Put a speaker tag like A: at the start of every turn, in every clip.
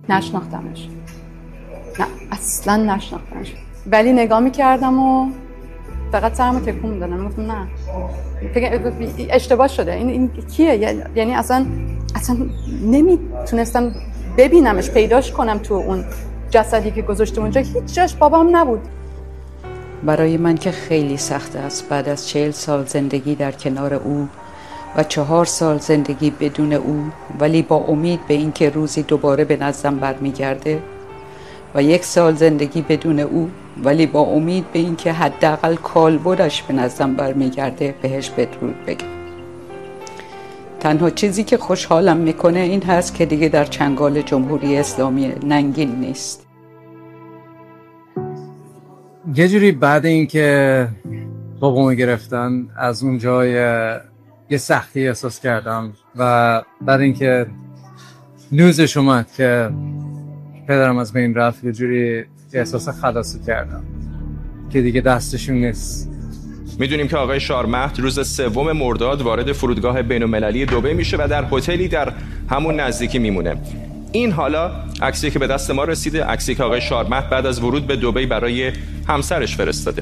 A: نشناختمش، نه اصلا نشناختمش، ولی نگاه میکردم و فقط سرمو تکون میدادم، میگفتم نه اشتباه شده، این کیه؟ یعنی اصلا نمیتونستم ببینمش، پیداش کنم تو اون جسدی که گذاشته اونجا. هیچ جاش بابام نبود.
B: برای من که خیلی سخت است بعد از 40 سال زندگی در کنار او و 4 سال زندگی بدون او، ولی با امید به اینکه روزی دوباره به نزدم برمیگرده، و 1 سال زندگی بدون او ولی با امید به اینکه حداقل کالبدش به نزدم برمیگرده بهش بدرود بگم. تنها چیزی که خوشحالم میکنه این هست که دیگه در چنگال جمهوری اسلامی ننگین نیست.
C: یه جوری بعد اینکه بابامو گرفتن از اونجا یه سختی احساس کردم و بعد اینکه نیوزش اومد که پدرم از بین رفت یه جوری احساس خلاصی کردم که دیگه دستشون نیست.
D: میدونیم که آقای شارمهد روز 3 مرداد وارد فرودگاه بین‌المللی دبی میشه و در هتلی در همون نزدیکی میمونه. این حالا عکسی که به دست ما رسیده، عکسی که آقای شارمهد بعد از ورود به دبی برای همسرش فرستاده.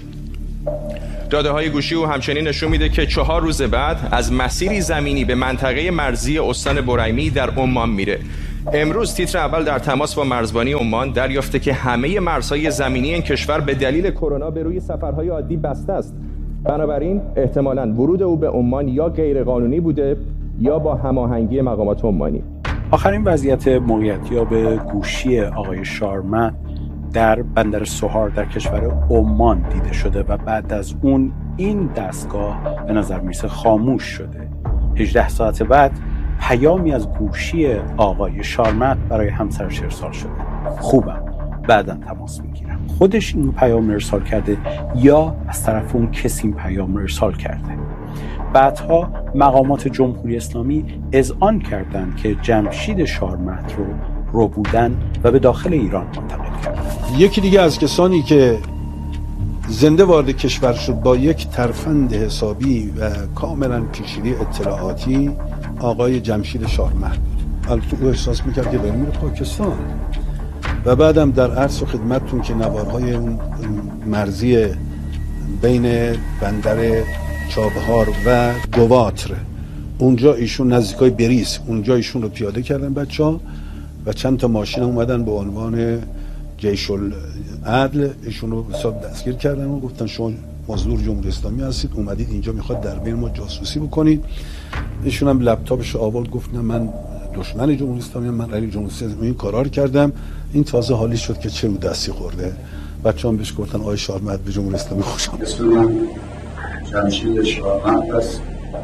D: داده‌های گوشی او همچنین نشون میده که 4 روز بعد از مسیری زمینی به منطقه مرزی استان بریمی در عمان میره. امروز تیتر اول در تماس با مرزبانی عمان دریافته که همه مرزهای زمینی این کشور به دلیل کرونا به روی سفرهای عادی بسته است. بنابراین احتمالاً ورود او به عمان یا غیرقانونی بوده یا با هماهنگی مقامات عمانی.
E: آخرین وضعیت موقعیتیاب گوشی آقای شارمهد در بندر سوهار در کشور عمان دیده شده و بعد از اون این دستگاه به نظر میرسه خاموش شده. 18 ساعت بعد پیامی از گوشی آقای شارمهد برای همسرش ارسال شده. خوبم، بعداً تماس میگیرم. خودش این پیام ارسال کرده یا از طرف اون کسی این پیام ارسال کرده. بعدها مقامات جمهوری اسلامی اذعان کردند که جمشید شارمهد رو بودن و به داخل ایران منتقل کردن.
F: یکی دیگه از کسانی که زنده وارد کشور شد با یک ترفند حسابی و کاملا پیچیده اطلاعاتی آقای جمشید شارمهد بود. البته او احساس میکرد که داره میره پاکستان و بعدم در عرض و خدمتتون که نوارهای اون مرزی بین بندر چابهار و گواتر اونجا ایشون نزدیکای بریس اونجا ایشون رو پیاده کردن بچه‌ها و چند تا ماشین اومدن به عنوان جیش العدل ایشون رو حساب دستگیر کردن و گفتن شما مزدور جمهوری اسلامی هستید، اومدید اینجا میخواد در بین ما جاسوسی بکنید. ایشون هم لپتاپش آورد گفت نه من دشمن جمهوری اسلامی من علی جمهوری اسلامی این کارا رو کردم. این تازه حالی شد که چه رو دستی خورده. بچه‌ها بهش گفتن آقای شارمهد به جمهوری اسلامی خوش آمد.
G: اسم جمشید شارمهد است.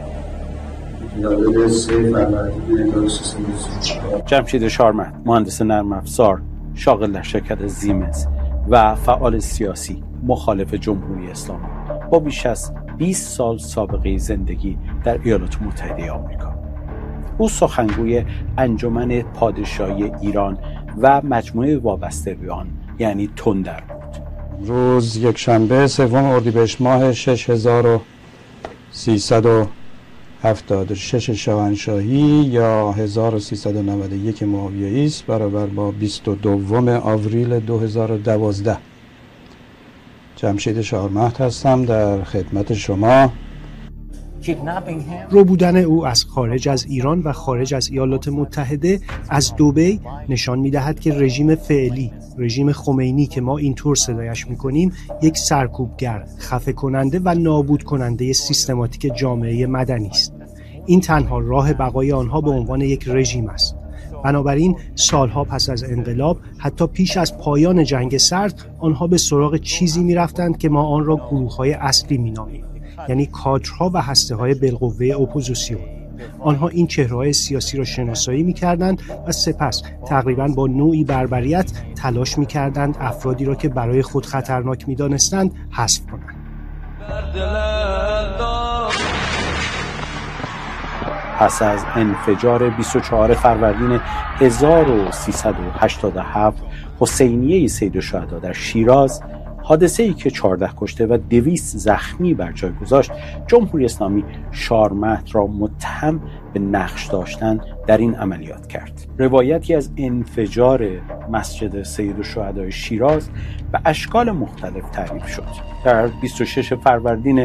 E: جمشید شارمهد مهندس نرم افزار، شاغل در شرکت زیمنس و فعال سیاسی مخالف جمهوری اسلامی با بیش از 20 سال سابقه زندگی در ایالات متحده آمریکا. او سخنگوی انجمن پادشاهی ایران و مجموعه وابسته به آن یعنی تندر بود.
H: روز یکشنبه 3 اردیبهشت ماه 6376 شاهنشاهی یا 1391 معاویه است برابر با 22 آوریل 2012. جمشید شارمهد هستم در خدمت شما.
I: رو بودن او از خارج از ایران و خارج از ایالات متحده از دبی نشان می‌دهد که رژیم فعلی، رژیم خمینی که ما اینطور صدایش می‌کنیم، یک سرکوبگر، خفه کننده و نابود کننده سیستماتیک جامعه مدنی است. این تنها راه بقای آنها به عنوان یک رژیم است. بنابراین سالها پس از انقلاب، حتی پیش از پایان جنگ سرد، آنها به سراغ چیزی می‌رفتند که ما آن را گروه‌های اصلی می‌نامیم، یعنی کادرها و هسته‌های بالقوه اپوزیسیون. آنها این چهره‌های سیاسی را شناسایی می‌کردند و سپس تقریباً با نوعی بربریت تلاش می‌کردند افرادی را که برای خود خطرناک می‌دانستند حذف کنند.
E: پس از انفجار 24 فروردین 1387 حسینیه سید الشهدا در شیراز، حادثه‌ای که 14 کشته و 200 زخمی بر جای گذاشت، جمهوری اسلامی شارمهد را متهم به نقش داشتن در این عملیات کرد. روایتی از انفجار مسجد سیدالشهداء شیراز به اشکال مختلف تعریف شد. در 26 فروردین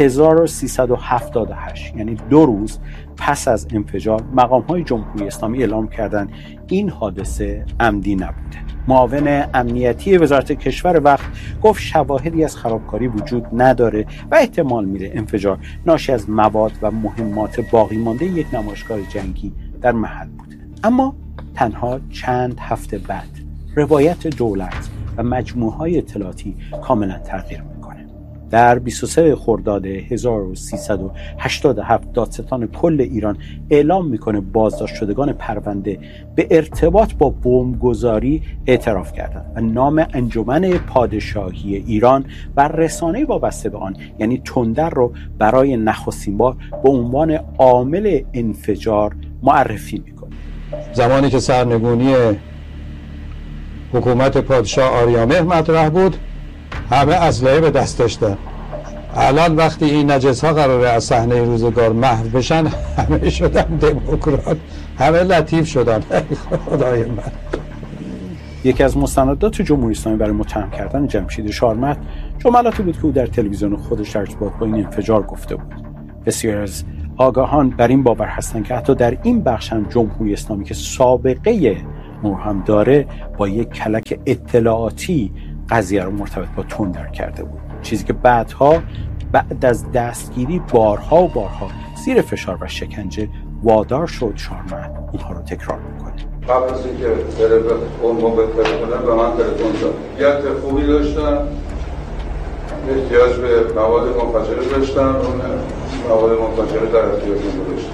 E: 1378 یعنی 2 روز پس از انفجار، مقام‌های جمهوری اسلامی اعلام کردند این حادثه عمدی نبوده. معاون امنیتی وزارت کشور وقت گفت شواهدی از خرابکاری وجود نداره و احتمال میره انفجار ناشی از مواد و مهمات باقی مانده یک نمایشگاه جنگی در محل بوده. اما تنها چند هفته بعد روایت دولت و مجموعه‌های اطلاعاتی کاملا تغییر میکنه. در 23 خرداد 1387 دادستان کل ایران اعلام میکنه بازداشت شدگان پرونده به ارتباط با بمبگذاری اعتراف کردند و نام انجمن پادشاهی ایران و رسانه وابسته به آن یعنی تندر رو برای نخستین بار به عنوان عامل انفجار معرفی میکنه.
H: زمانی که سرنگونی حکومت پادشاه آریامهر مطرح بود، همه اسلحه به دست داشتن. الان وقتی این نجس ها قراره از صحنه روزگار محو بشن، همه شدن دموکرات، همه لطیف شدن. خدای من.
E: یکی از مستندات جمهوری اسلامی برای متهم کردن جمشید شارمهد جملاتی بود که او در تلویزیون خودش در ارتباط با این انفجار گفته بود. بسیار از آگاهان بر این باور هستند که حتی در این بخش هم جمهوری اسلامی که سابقه مبهم داره با یک کلک اطلاعاتی قضیه رو مرتبط با تندر کرده بود، چیزی که بعد از دستگیری بارها و بارها زیر فشار و شکنجه وادار شد شارمهد اونها رو تکرار بکنه.
G: قبل از اینکه بره به عنوان به تلفن به من تلفن زد. نیت خوبی داشتم، احتیاج به مواد منفجره داشتم، اون مواد منفجره در اختیارم گذاشتم.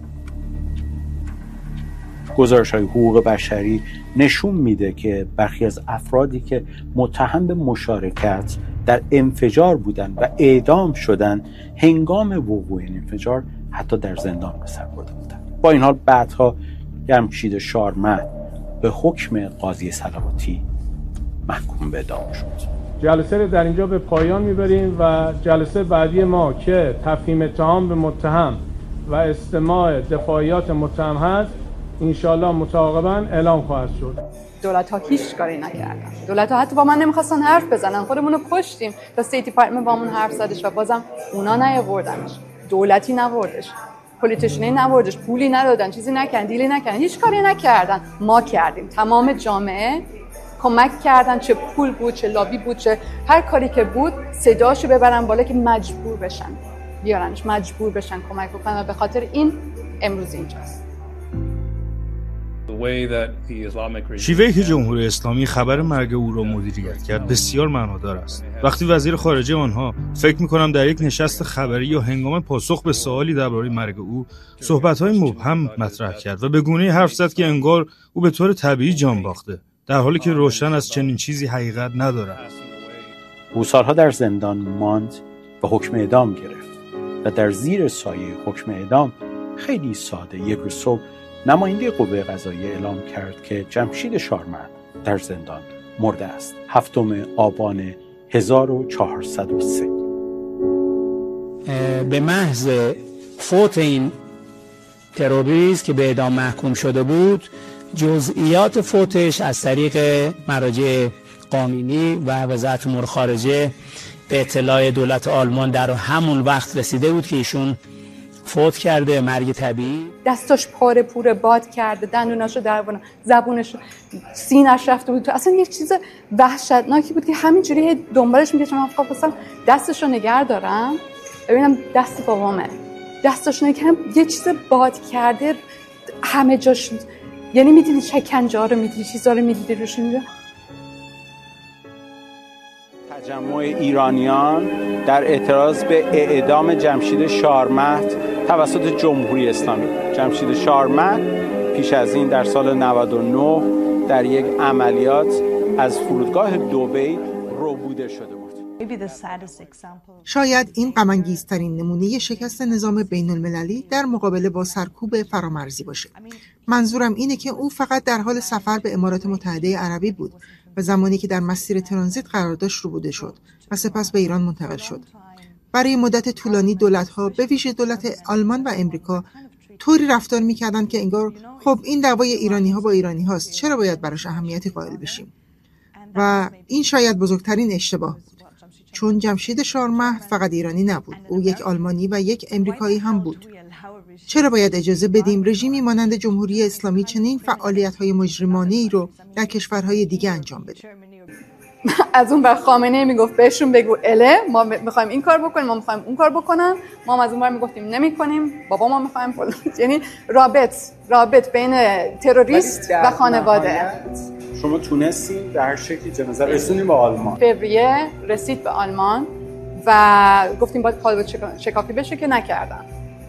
E: گزارش‌های حقوق بشری نشون میده که برخی از افرادی که متهم به مشارکت در انفجار بودن و اعدام شدن هنگام وقوع این انفجار حتی در زندان به سر برده بودن. با این حال بعدها جمشید شارمهد به حکم قاضی صلواتی محکوم به اعدام شد.
J: جلسه رو در اینجا به پایان میبریم و جلسه بعدی ما که تفهیم اتهام به متهم و استماع دفاعیات متهم هست انشالله متعاقباً اعلام خواهد شد.
A: دولت ها هیچ کاری نکردن. دولت ها حتی با من نمیخواستن حرف بزنن. خودمون رو کشتیم تا استیت دیپارتمنت با من حرف زدش و بازم اونا نیاوردنش. دولتی نوردش. پلیتیشنی نوردش. پولی ندادن، چیزی نکردن، دیلی نکردن، هیچ کاری نکردن. ما کردیم. تمام جامعه کمک کردن، چه پول بود، چه لابی بود، چه هر کاری که بود، صداشو ببرن بالا که مجبور بشن. بیارنش، مجبور بشن کمک بکنن و به خاطر این امروز اینجاست.
K: شیوهی که جمهوری اسلامی خبر مرگ او را مدیریت کرد بسیار معنادار است. وقتی وزیر خارجه آنها فکر می‌کنم در یک نشست خبری یا هنگام پاسخ به سوالی درباره مرگ او صحبت‌های مبهم مطرح کرد و به گونه‌ای حرف زد که انگار او به طور طبیعی جان باخته، در حالی که روشن از چنین چیزی حقیقت ندارد.
E: او سالها در زندان ماند و حکم اعدام گرفت و در زیر سایه حکم اعدام خیلی ساده یک روز صبح نماینده قوه قضاییه اعلام کرد که جمشید شارمهد در زندان مرده است. 7 آبان 1403.
L: به محض فوت این تروریست که به اعدام محکوم شده بود، جزئیات فوتش از طریق مراجع قانونی و وزارت امور خارجه به اطلاع دولت آلمان در همون وقت رسیده بود که ایشون فوت کرده، مرگ طبیعی.
A: دستاش پاره پوره باد کرده، دندوناشو درونه، زبونش، سینه‌اش رفته بود. اصلا یه چیز وحشتناکی بود که همینجوری دنبالش میگشتم. من خواستم دستشو نگه دارم ببینم دست بابامه. دستاش نگه یه چیز باد کرده همه جاش، یعنی میدیدی شکنجه ها رو میدیدی، چیزا رو میدیدی روش میدیدی.
E: تجمع ایرانیان در اعتراض به اعدام جمشید شارمهد توسط جمهوری اسلامی. جمشید شارمهد پیش از این در سال 99 در یک عملیات از فرودگاه دبی ربوده شده بود.
M: شاید این غم‌انگیزترین نمونه شکست نظام بین‌المللی در مقابله با سرکوب فرامرزی باشه. منظورم اینه که او فقط در حال سفر به امارات متحده عربی بود و زمانی که در مسیر ترانزیت قرار داشت ربوده شد و سپس به ایران منتقل شد. برای مدت طولانی دولت‌ها به ویژه دولت آلمان و امریکا طوری رفتار می‌کردند که انگار خب این دعوای ایرانی‌ها با ایرانی‌هاست، چرا باید براش اهمیتی قائل بشیم؟ و این شاید بزرگترین اشتباه بود. چون جمشید شارمهد فقط ایرانی نبود، او یک آلمانی و یک امریکایی هم بود. چرا باید اجازه بدیم رژیمی مانند جمهوری اسلامی چنین فعالیت‌های مجرمانه‌ای رو در کشورهای دیگه انجام بده؟
A: از اون وقت خامنه‌ای میگفت بهشون بگو اله ما میخوایم این کار بکنیم، ما میخوایم اون کار بکنن، ما هم از اون ور میگفتیم نمیکنیم، بابا ما میخوایم فلان. یعنی رابط بین تروریست و خانواده.
E: شما تونستین در هر شکلی جنازه رسونیم به آلمان.
A: فوریه رسید به آلمان و گفتیم باید قالب شکافی بشه که نکردن.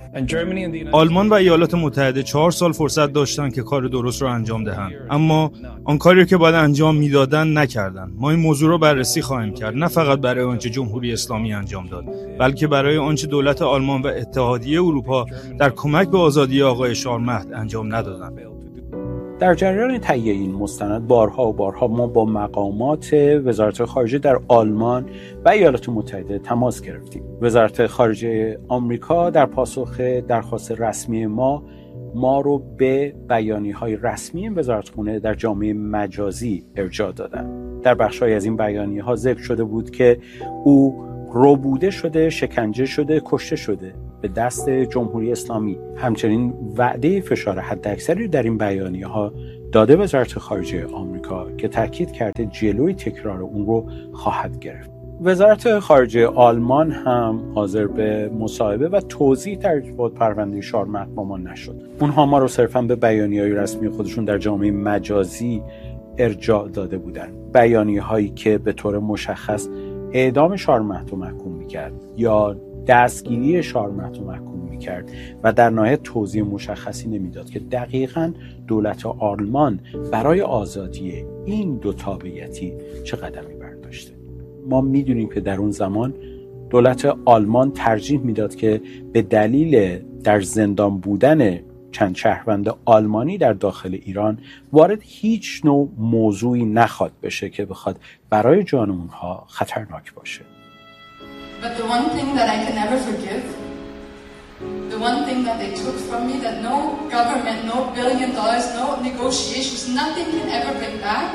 K: آلمان و ایالات متحده 4 سال فرصت داشتن که کار درست رو انجام دهند، اما آن کاری که باید انجام میدادن نکردن. ما این موضوع رو بررسی خواهیم کرد، نه فقط برای آنچه جمهوری اسلامی انجام داد، بلکه برای آنچه دولت آلمان و اتحادیه اروپا در کمک به آزادی آقای شارمهد انجام ندادند.
E: در جریان تهیه این مستند بارها و بارها ما با مقامات وزارت خارجه در آلمان و ایالات متحده تماس گرفتیم. وزارت خارجه آمریکا در پاسخ درخواست رسمی ما رو به بیانیه‌های رسمی وزارتخونه در جامعه مجازی ارجاع دادن. در بخش‌هایی از این بیانیه‌ها ذکر شده بود که او ربوده شده، شکنجه شده، کشته شده به دست جمهوری اسلامی. همچنین وعده فشار حداکثری در این بیانیه‌ها داده وزارت خارجه آمریکا که تاکید کرده جلوی تکرار اون رو خواهد گرفت. وزارت خارجه آلمان هم حاضر به مصاحبه و توضیح در ارتباط پرونده شارمهد با ما نشد. اونها ما رو صرفاً به بیانیه‌های رسمی خودشون در جامعه مجازی ارجاع داده بودند. بیانیه‌هایی که به طور مشخص اعدام شارمهد رو محکوم می‌کرد یا دستگیری شارمهد رو محکوم می‌کرد و در نهایت توضیح مشخصی نمیداد که دقیقاً دولت آلمان برای آزادی این دو تابعیتی چه قدمی برداشته. ما میدونیم که در اون زمان دولت آلمان ترجیح میداد که به دلیل در زندان بودن چند شهروند آلمانی در داخل ایران وارد هیچ نوع موضوعی نخواد بشه که بخواد برای جان اونها خطرناک باشه.
A: But the one thing that I can never forgive, the one thing that they took from me that no government, no $1 billion, no negotiations, nothing can ever bring back,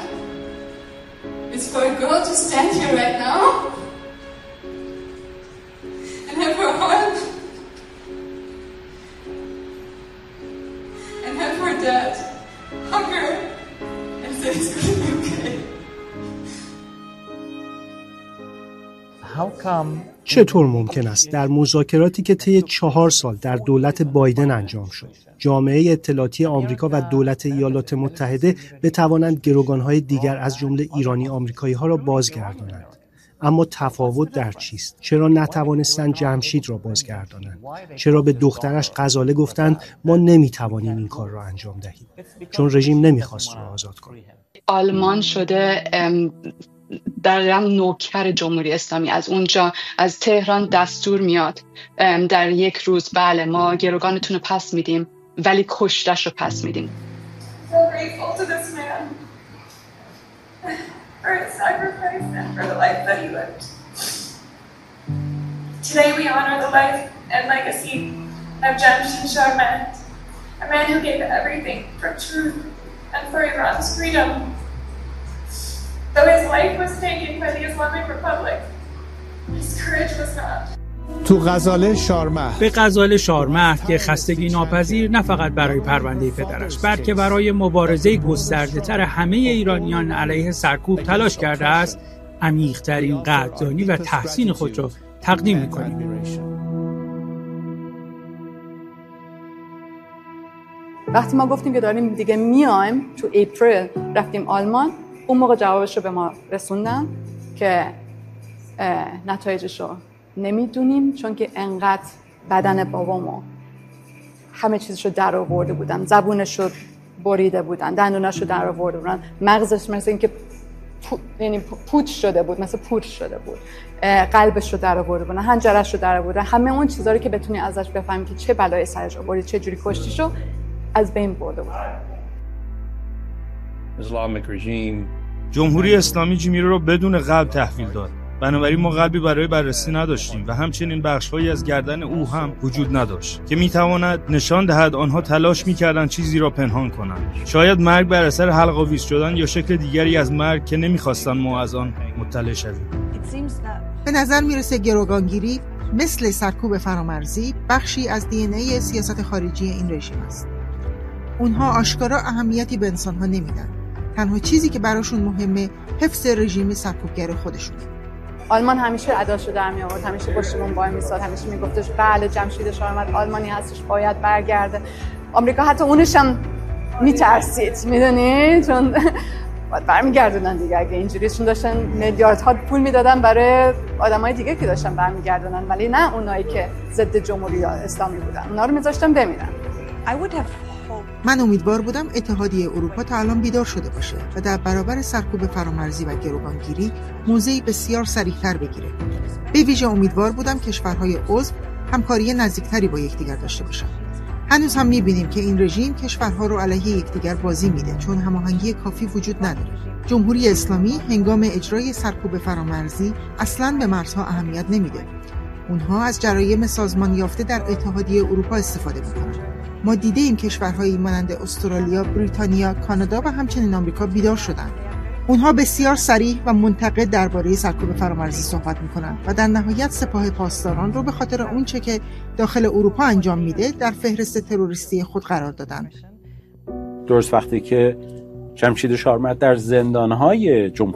A: is for a girl to stand here right now and have her heart and have her dad hug her and say it's going to be okay.
I: How come چطور ممکن است در مذاکراتی که طی 4 سال در دولت بایدن انجام شد، جامعه اطلاعاتی آمریکا و دولت ایالات متحده بتوانند گروگان‌های دیگر از جمله ایرانی آمریکایی‌ها را بازگردانند؟ اما تفاوت در چیست؟ چرا نتوانستند جمشید را بازگردانند؟ چرا به دخترش غزاله گفتند ما نمیتوانیم این کار را انجام دهیم؟ چون رژیم نمیخواست را آزاد کنه.
N: آلمان شده در نوکر جمهوری اسلامی. از اونجا از تهران دستور میاد در یک روز بله ما گروگانتون رو پس میدیم ولی کشتش رو پس میدیم.
O: Today we honor the life and legacy of Jamshid Sharmat, a man who gave everything for truth and for Iran's freedom. Though his life was taken by the Islamic Republic, his courage was not.
P: تو غزاله شارمهد،
L: به غزاله شارمهد که خستگی ناپذیر نه فقط برای پرونده پدرش بلکه برای مبارزه گسترده‌تر همه ایرانیان علیه سرکوب تلاش کرده است، عمیق‌ترین قدردانی و تحسین خود را تقدیم می‌کنیم.
A: وقتی ما گفتیم که داریم دیگه میایم تو اپریل رفتیم آلمان، اون موقع جوابش رو به ما رسوندن که نتایجش رو نمیدونیم چون که انقدر بدن بابامو همه چیزش رو در آورده بودن، زبونش رو بریده بودن، دندوناش رو در آورده بودن، مغزش مثل اینکه یعنی پوچ شده بود، مثل پوچ شده بود، قلبش رو در آورده بودن، حنجرش رو در آورده، همه اون چیزا رو که بتونی ازش بفهمی که چه بلایی سرش آورد، چه جوری کشتیشو از بین برده بود.
Q: Islamic regime
K: جمهوری اسلامی جیمی رو بدون قلب تحویل داد. بنابراین ما قلبی برای بررسی نداشتیم و همچنین بخش‌هایی از گردن او هم وجود نداشت که میتواند نشان دهد آنها تلاش میکردند چیزی را پنهان کنند. شاید مرگ بر اثر حلق‌آویز شدن یا شکل دیگری از مرگ که نمیخواستند ما از آن مطلع شویم.
M: به نظر میرسه گروگانگیری مثل سرکوب فرامرزی بخشی از دی ان ای سیاست خارجی این رژیم است. اونها آشکارا اهمیتی به انسان‌ها نمیدن. تنها چیزی که براشون مهمه حفظ رژیم سرکوبگر خودشونه.
A: آلمان همیشه اداشو در می آورد، همیشه پشتمون وای میساد، همیشه میگفتش بله جمشید شارمت آلمانی هستش باید برگرده. آمریکا حتی اونش هم میترسید، میدونی؟ چون باید برمیگردونن دیگه. اگه اینجوریشون داشتن میلیاردها پول میدادن برای آدمای دیگه که داشتن برمیگردونن، ولی نه اونایی که ضد جمهوری اسلامی بودن، اونا رو میذاشتن بمیرن.
M: من امیدوار بودم اتحادیه اروپا تا الان بیدار شده باشه و در برابر سرکوب فرامرزی و گروگانگیری موضعی بسیار صریح‌تر بگیره. به ویژه امیدوار بودم کشورهای عضو همکاری نزدیکتری با یکدیگر داشته باشن. هنوز هم می‌بینیم که این رژیم کشورها رو علیه یکدیگر بازی میده چون هماهنگی کافی وجود نداره. جمهوری اسلامی هنگام اجرای سرکوب فرامرزی اصلاً به مرزها اهمیت نمیده. اونها از جرایم سازمان یافته در اتحادیه اروپا استفاده می‌کنن. ما دیدیم کشورهایی مانند استرالیا، بریتانیا، کانادا و همچنین آمریکا بیدار شدند. اونها بسیار صریح و منتقد درباره سرکوب فرامرزی صحبت میکنن و در نهایت سپاه پاسداران رو به خاطر اونچه که داخل اروپا انجام میده در فهرست تروریستی خود قرار دادن.
E: درست وقتی که جمشید شارمت در زندانهای